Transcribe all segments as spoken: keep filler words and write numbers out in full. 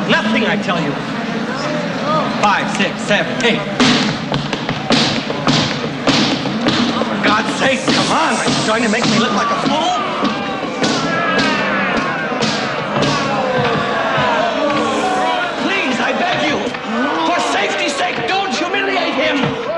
Nothing, I tell you. Five, six, seven, eight. For God's sake, come on. Are you trying to make me look like a fool? Please, I beg you. For safety's sake, don't humiliate him.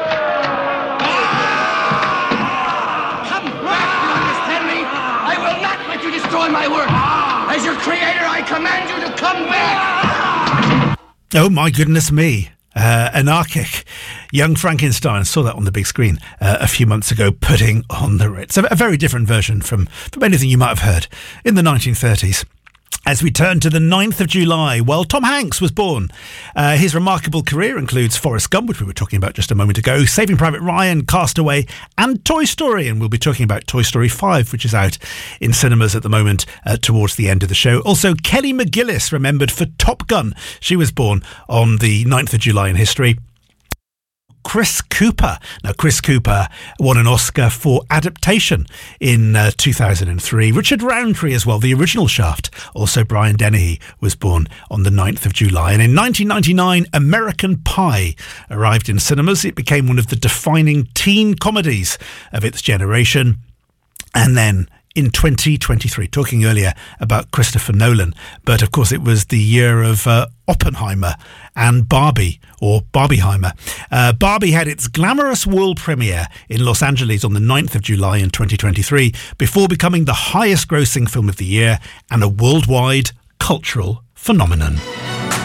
Come back, you understand me? I will not let you destroy my work. As your creator, I command you to come back. Oh, my goodness me. Uh, anarchic Young Frankenstein. Saw that on the big screen uh, a few months ago, putting on the Ritz. A, a very different version from, from anything you might have heard in the nineteen thirties. As we turn to the ninth of July, well, Tom Hanks was born. Uh, his remarkable career includes Forrest Gump, which we were talking about just a moment ago, Saving Private Ryan, Castaway, and Toy Story. And we'll be talking about Toy Story five, which is out in cinemas at the moment uh, towards the end of the show. Also, Kelly McGillis, remembered for Top Gun. She was born on the ninth of July in history. Chris Cooper. Now, Chris Cooper won an Oscar for adaptation in uh, two thousand three. Richard Roundtree as well, the original Shaft. Also, Brian Dennehy was born on the ninth of July. And in nineteen ninety-nine, American Pie arrived in cinemas. It became one of the defining teen comedies of its generation. And then in twenty twenty-three, talking earlier about Christopher Nolan, but of course it was the year of uh, Oppenheimer and Barbie, or Barbieheimer. Uh, Barbie had its glamorous world premiere in Los Angeles on the ninth of July in twenty twenty-three, before becoming the highest grossing film of the year and a worldwide cultural phenomenon.